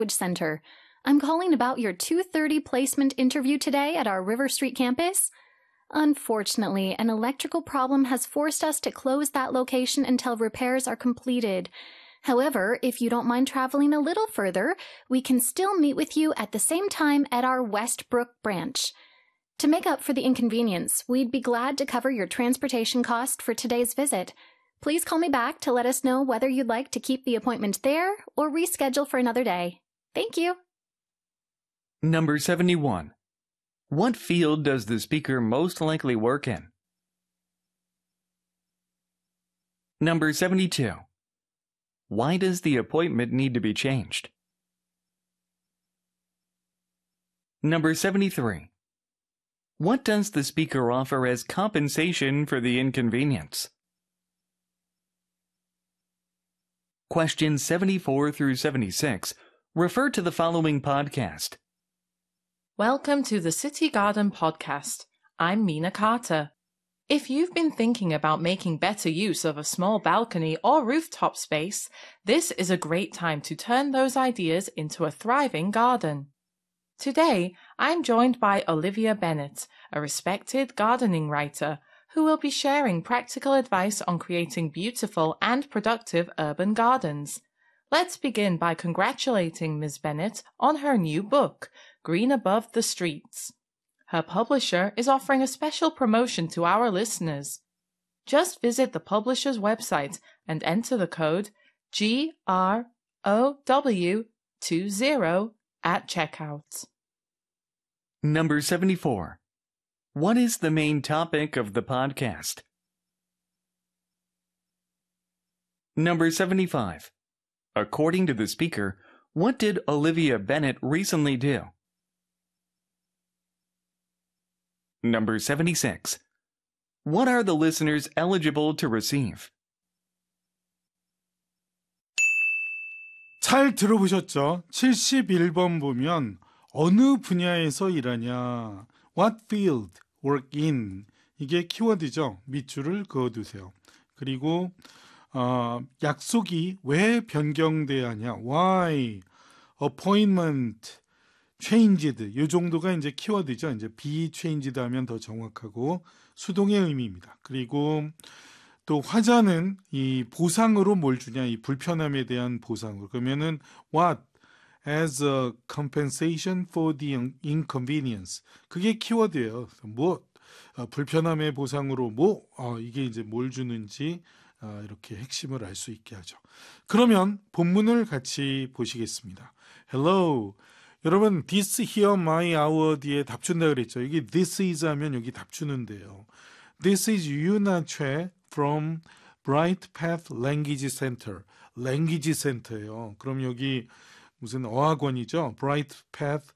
Center. I'm calling about your 2:30 placement interview today at our River Street campus. Unfortunately, an electrical problem has forced us to close that location until repairs are completed. However, if you don't mind traveling a little further, we can still meet with you at the same time at our Westbrook branch. To make up for the inconvenience, we'd be glad to cover your transportation cost for today's visit. Please call me back to let us know whether you'd like to keep the appointment there or reschedule for another day. Thank you. Number 71. What field does the speaker most likely work in? Number 72. Why does the appointment need to be changed? Number 73. What does the speaker offer as compensation for the inconvenience? Questions 74 through 76 refer to the following podcast. Welcome to the City Garden Podcast. I'm Mina Carter. If you've been thinking about making better use of a small balcony or rooftop space, this is a great time to turn those ideas into a thriving garden. Today, I'm joined by Olivia Bennett, a respected gardening writer, who will be sharing practical advice on creating beautiful and productive urban gardens. Let's begin by congratulating Ms. Bennett on her new book, Green Above the Streets. Her publisher is offering a special promotion to our listeners. Just visit the publisher's website and enter the code GROW20 at checkout. Number 74. What is the main topic of the podcast? Number 75. According to the speaker, what did Olivia Bennett recently do? Number 76. What are the listeners eligible to receive? 잘 들어보셨죠? 71번 보면 어느 분야에서 일하냐? What field work in? 이게 키워드죠. 밑줄을 그어두세요. 그리고 약속이 왜 변경돼야 하냐? Why? Appointment changed. 이 정도가 이제 키워드죠. 이제 be changed 하면 더 정확하고 수동의 의미입니다. 그리고 또 화자는 이 보상으로 뭘 주냐? 이 불편함에 대한 보상으로. 그러면은 what as a compensation for the inconvenience. 그게 키워드예요. 뭐 불편함의 보상으로 뭐 이게 이제 뭘 주는지 이렇게 핵심을 알 수 있게 하죠. 그러면 본문을 같이 보시겠습니다. Hello. 여러분, this here my hour 뒤에 답 준다 그랬죠. 여기 this is 하면 여기 답 주는데요. This is 유나 최 from Bright Path Language Center. Language Center예요. 그럼 여기 무슨 어학원이죠. Bright Path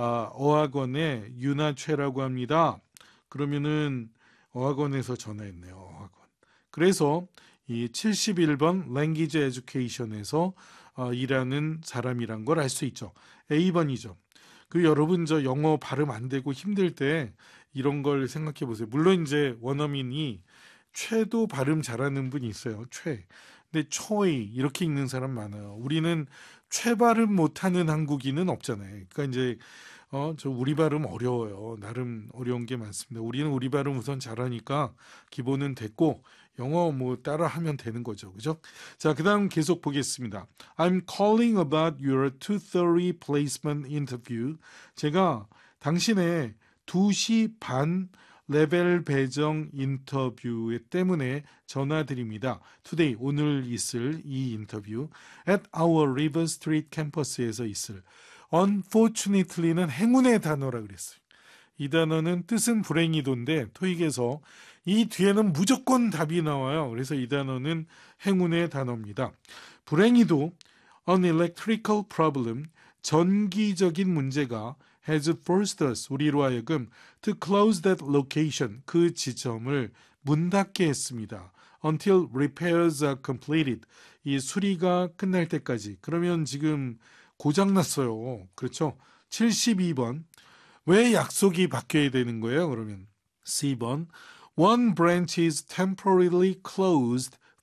어학원의 유나 최라고 합니다. 그러면은 어학원에서 전화했네요. 어학원. 그래서 이 71번 Language Education에서 일하는 사람이란 걸 알 수 있죠. A번이죠. 여러분 저 영어 발음 안 되고 힘들 때 이런 걸 생각해 보세요. 물론 이제 원어민이 최도 발음 잘하는 분이 있어요. 최. 근데 초이 이렇게 읽는 사람 많아요. 우리는 최 발음 못하는 한국인은 없잖아요. 그러니까 이제 저 우리 발음 어려워요. 나름 어려운 게 많습니다. 우리는 우리 발음 우선 잘하니까 기본은 됐고 영어 뭐 따라 하면 되는 거죠. 그죠? 자, 그다음 계속 보겠습니다. I'm calling about your 2:30 placement interview. 제가 당신의 2시 반 레벨 배정 인터뷰 때문에 전화드립니다. Today, 오늘 있을 이 인터뷰 at our River Street 캠퍼스에서 있을 Unfortunately는 행운의 단어라 그랬어요. 이 단어는 뜻은 불행이도인데 토익에서 이 뒤에는 무조건 답이 나와요. 그래서 이 단어는 행운의 단어입니다. 불행히도 an electrical problem, 전기적인 문제가 has forced us, 우리로 하여금 to close that location, 그 지점을 문 닫게 했습니다. until repairs are completed, 이 수리가 끝날 때까지. 그러면 지금 고장났어요. 그렇죠? 72번. 왜 약속이 바뀌어야 되는 거예요? 그러면 C번. One branch is temporarily closed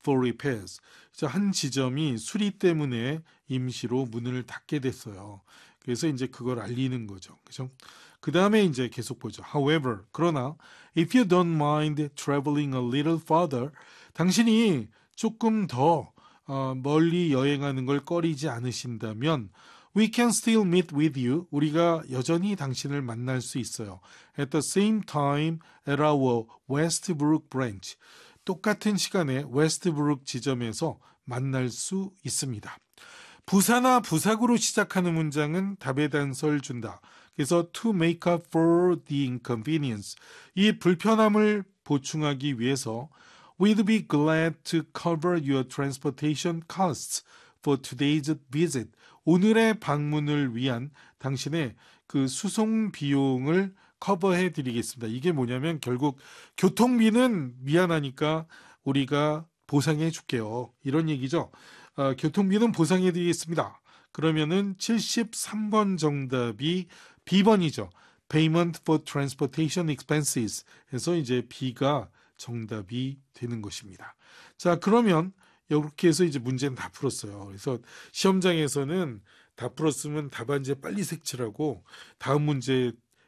for repairs. 한 지점이 수리 때문에 임시로 문을 닫게 됐어요. 그래서 이제 그걸 알리는 거죠. 그죠? 그 다음에 이제 계속 보죠. However, 그러나 if you don't mind traveling a little further, 당신이 조금 더 멀리 여행하는 걸 꺼리지 않으신다면 we can still meet with you. 우리가 여전히 당신을 만날 수 있어요. At the same time at our Westbrook branch. 똑같은 시간에 웨스트브룩 지점에서 만날 수 있습니다. 부사나 부사구로 시작하는 문장은 답의 단서를 준다. 그래서 to make up for the inconvenience. 이 불편함을 보충하기 위해서 we'd be glad to cover your transportation costs for today's visit. 오늘의 방문을 위한 당신의 그 수송 비용을 커버해 드리겠습니다. 이게 뭐냐면 결국 교통비는 미안하니까 우리가 보상해 줄게요. 이런 얘기죠. 교통비는 보상해 드리겠습니다. 그러면은 73번 정답이 B번이죠. Payment for transportation expenses 해서 이제 B가 정답이 되는 것입니다. 자, 그러면 이렇게 해서 이제 문제는 다 풀었어요. 그래서 시험장에서는 다 풀었으면 답안지에 빨리 색칠하고 다음 문제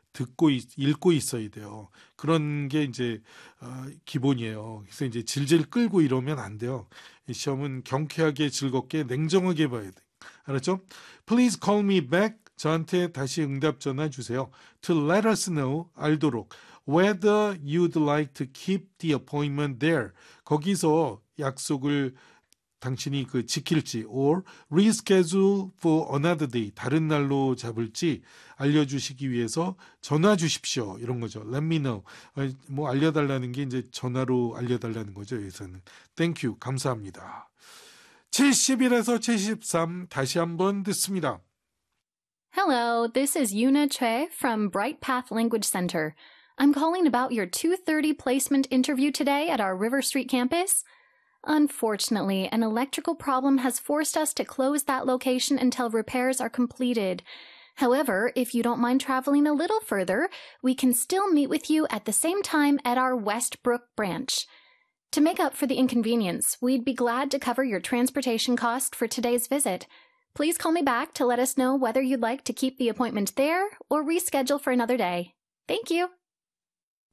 읽고 있어야 돼요. 그런 게 이제 기본이에요. 그래서 이제 질질 끌고 이러면 안 돼요. 시험은 경쾌하게 즐겁게 냉정하게 봐야 돼. 알았죠? Please call me back. 저한테 다시 응답 전화 주세요. To let us know, 알도록. Whether you'd like to keep the appointment there. 거기서 약속을 당신이 지킬지 or reschedule for another day. 다른 날로 잡을지 알려주시기 위해서 전화 주십시오. 이런 거죠. Let me know. 뭐 알려달라는 게 이제 전화로 알려달라는 거죠. 여기서는. Thank you. 감사합니다. 71에서 73 다시 한번 듣습니다. Hello, this is Yuna Choi from Bright Path Language Center. I'm calling about your 2:30 placement interview today at our River Street campus. Unfortunately, an electrical problem has forced us to close that location until repairs are completed. However, if you don't mind traveling a little further, we can still meet with you at the same time at our Westbrook branch. To make up for the inconvenience, we'd be glad to cover your transportation cost for today's visit. Please call me back to let us know whether you'd like to keep the appointment there or reschedule for another day. Thank you.